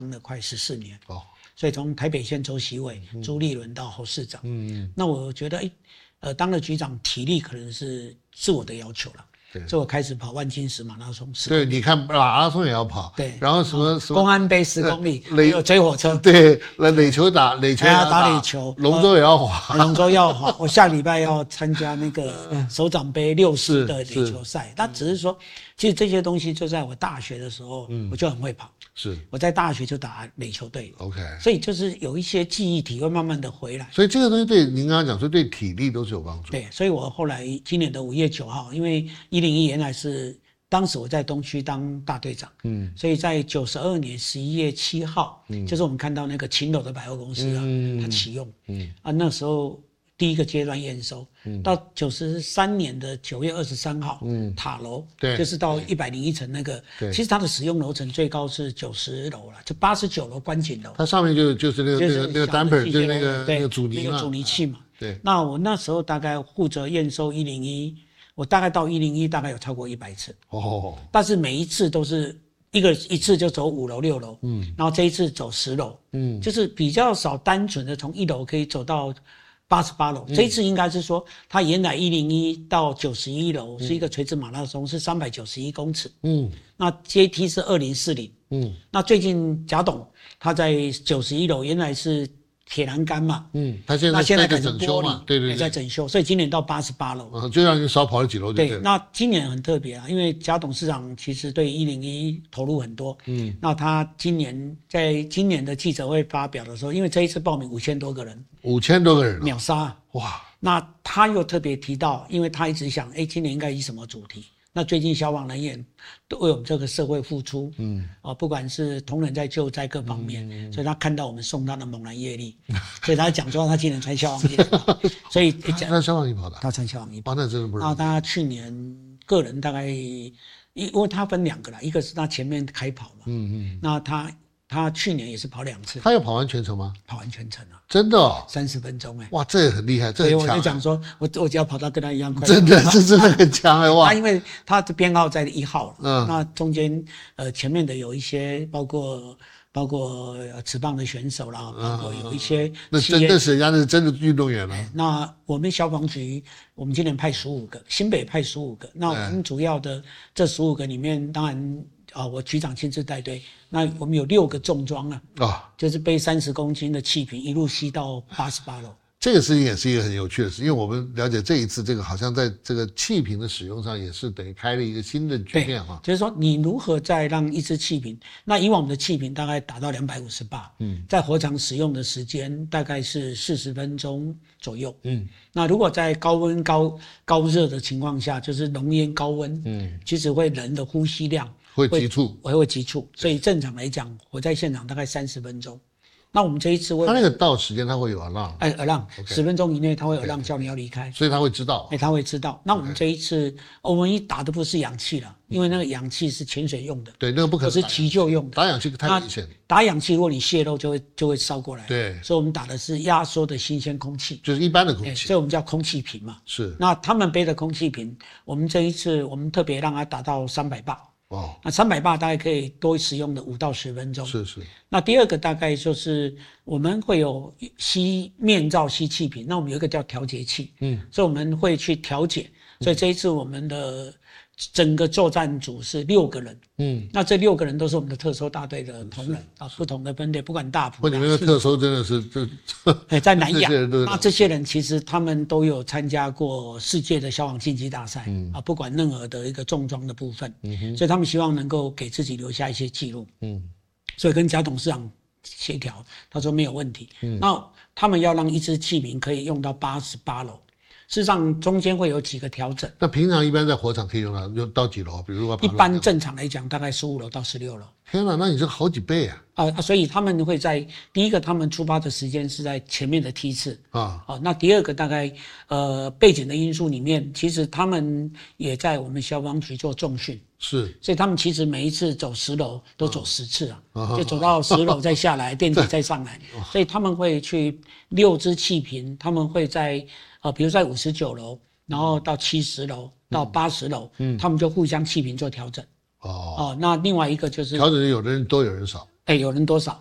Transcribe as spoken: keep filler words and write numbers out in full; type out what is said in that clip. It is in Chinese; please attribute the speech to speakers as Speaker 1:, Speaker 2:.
Speaker 1: 了快十四年。
Speaker 2: 哦，
Speaker 1: 所以从台北县州席委、嗯、朱立伦到侯市长，嗯嗯，那我觉得，哎，呃，当了局长，体力可能是是我的要求了。所以我开始跑万金石马拉松，
Speaker 2: 对，你看马拉松也要跑，
Speaker 1: 对，
Speaker 2: 然后什么什么
Speaker 1: 公安杯十公里，
Speaker 2: 垒
Speaker 1: 有追火车，
Speaker 2: 对，垒球打垒球也要
Speaker 1: 打垒球，
Speaker 2: 龙舟也要滑，
Speaker 1: 龙舟要滑。我下礼拜要参加那个首长杯六十的垒球赛，但只是说，其实这些东西就在我大学的时候，我就很会跑。
Speaker 2: 是，
Speaker 1: 我在大学就打垒球队
Speaker 2: ，OK，
Speaker 1: 所以就是有一些记忆体会慢慢的回来。
Speaker 2: 所以这个东西对您刚刚讲说对体力都是有帮助。
Speaker 1: 对，所以我后来今年的五月九号，因为一零一原来是当时我在东区当大队长，嗯，所以在九十二年十一月七号，嗯，就是我们看到那个秦楼的百货公司啊，嗯、它启用，嗯啊那时候。第一个阶段验收，嗯、到九十三年的九月二十三号，嗯、塔楼，
Speaker 2: 对，
Speaker 1: 就是到一百零一层那个，其实它的使用楼层最高是九十楼了，就八十九楼观景楼。
Speaker 2: 它上面就就是那个、就是、那个那个 damper， 就是那个那个阻尼
Speaker 1: 那个阻尼器嘛。
Speaker 2: 对。
Speaker 1: 那我那时候大概负责验收一零一，我大概到一零一大概有超过一百次。哦。但是每一次都是一个一次就走五楼六楼，嗯，然后这一次走十楼，嗯，就是比较少单纯的从一楼可以走到。八十八楼，这一次应该是说，它原来一零一到九十一楼是一个垂直马拉松，是三百九十一公尺。嗯，那阶梯是二零四零。嗯，那最近贾董他在九十一楼原来是铁栏杆嘛，
Speaker 2: 嗯，他现在
Speaker 1: 那现在
Speaker 2: 在整修嘛，对对对，
Speaker 1: 在整修，所以今年到八十八楼，
Speaker 2: 嗯，就让你少跑了几楼就对了。
Speaker 1: 对，那今年很特别啊，因为贾董事长其实对一零一投入很多，嗯，那他今年在今年的记者会发表的时候，因为这一次报名五千多个人，
Speaker 2: 五千多个人，
Speaker 1: 秒杀，哇！那他又特别提到，因为他一直想，哎，今年应该以什么主题？那最近消防人员都为我们这个社会付出，嗯，啊，不管是同仁在救灾各方面，嗯、所以他看到我们送他的猛男业力，所以他讲说他今年参消防队，所以
Speaker 2: 他参消防队跑的，
Speaker 1: 他参消防队跑，
Speaker 2: 那真的不容易。
Speaker 1: 那他去年个人大概，因为他分两个啦，一个是他前面开跑嘛，嗯嗯，那他。他去年也是跑两次，
Speaker 2: 他有跑完全程吗？
Speaker 1: 跑完全程啊，
Speaker 2: 真的哦，
Speaker 1: 三十分钟哎、欸，
Speaker 2: 哇，这也很厉害，这很强、欸。
Speaker 1: 所以我就讲说，我我只要跑到跟他一样快，
Speaker 2: 真的，这真的很强哎、欸、哇！
Speaker 1: 他因为他的编号在一号了，嗯，那中间呃前面的有一些包括包括持棒的选手啦，包括有一些、嗯、
Speaker 2: 那真的是人家那是真的运动员了、欸。
Speaker 1: 那我们消防局，我们今年派十五个，新北派十五个，那我们主要的这十五个里面，当然。啊，我局长亲自带队，那我们有六个重装啊，啊，就是背三十公斤的气瓶一路吸到八十八楼。
Speaker 2: 这个事情也是一个很有趣的事，因为我们了解这一次这个好像在这个气瓶的使用上也是等于开了一个新的局面哈。
Speaker 1: 就是说你如何再让一支气瓶，那以往我们的气瓶大概达到两百五十巴，嗯，在火场使用的时间大概是四十分钟左右，嗯，那如果在高温高高热的情况下，就是浓烟高温，嗯，其实会人的呼吸量。
Speaker 2: 会急促，
Speaker 1: 我会急促，所以正常来讲，我在现场大概三十分钟。那我们这一次，
Speaker 2: 他那个到时间他会有 alarm，
Speaker 1: 哎 alarm， 十分钟以内他会有 alarm 叫你要离开，
Speaker 2: 所以他会知道，
Speaker 1: 哎他会知道。那我们这一次，我们一打的不是氧气了，因为那个氧气是潜水用的，
Speaker 2: 对，那个不可能
Speaker 1: 是急救用的，
Speaker 2: 打氧气太危险。
Speaker 1: 打氧气如果你泄漏就会就会烧过来，
Speaker 2: 对，
Speaker 1: 所以我们打的是压缩的新鲜空气，
Speaker 2: 就是一般的空气，
Speaker 1: 所以我们叫空气瓶嘛。
Speaker 2: 是，
Speaker 1: 那他们背的空气瓶，我们这一次我们特别让它达到三百巴。
Speaker 2: 哦，
Speaker 1: 那三百巴大概可以多使用的五到十分钟。
Speaker 2: 是是。
Speaker 1: 那第二个大概就是我们会有吸面罩吸气瓶，那我们有一个叫调节器，嗯，所以我们会去调节。所以这一次我们的整个作战组是六个人，嗯，那这六个人都是我们的特搜大队的同仁啊，不同的分队，不管大埔。
Speaker 2: 你们的特搜真的是这，
Speaker 1: 哎，在南亚，那这些人其实他们都有参加过世界的消防竞技大赛，嗯啊，不管任何的一个重装的部分，嗯哼，所以他们希望能够给自己留下一些记录，嗯，所以跟贾董事长协调，他说没有问题，嗯，那他们要让一支气瓶可以用到八十八楼。事实上，中间会有几个调整。
Speaker 2: 那平常一般在火场可以用到用到几楼？比如说，
Speaker 1: 一般正常来讲，大概十五楼到十六楼。
Speaker 2: 天哪，那你这好几倍啊！
Speaker 1: 啊，所以他们会在第一个，他们出发的时间是在前面的梯次啊。哦，那第二个大概呃背景的因素里面，其实他们也在我们消防局做重训。
Speaker 2: 是，
Speaker 1: 所以他们其实每一次走十楼都走十次啊，啊就走到十楼再下来，电梯再上来，所以他们会去六支气瓶，他们会在呃，比如在五十九楼，然后到七十楼到八十楼，嗯，他们就互相气瓶做调整。哦哦，那另外一个就是
Speaker 2: 调整，有的人多，有人少。
Speaker 1: 哎，有人多少？